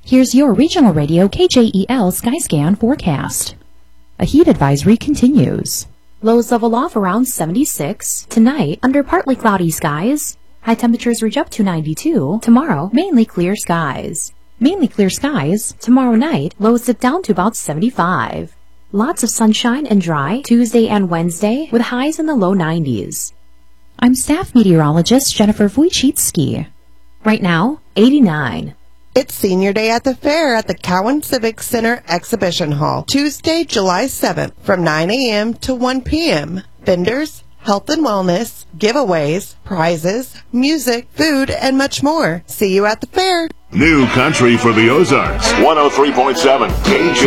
Here's your regional radio KJEL Skyscan forecast. A heat advisory continues. Lows level off around 76. Tonight, under partly cloudy skies. High temperatures reach up to 92. Tomorrow, mainly clear skies. Mainly clear skies. Tomorrow night, lows dip down to about 75. Lots of sunshine and dry Tuesday and Wednesday with highs in the low 90s. I'm staff meteorologist Jennifer Wojcicki. Right now, 89. It's Senior Day at the Fair at the Cowan Civic Center Exhibition Hall, Tuesday, July 7th, from 9 a.m. to 1 p.m. Vendors, health and wellness, giveaways, prizes, music, food, and much more. See you at the fair. New country for the Ozarks. 103.7 KJ.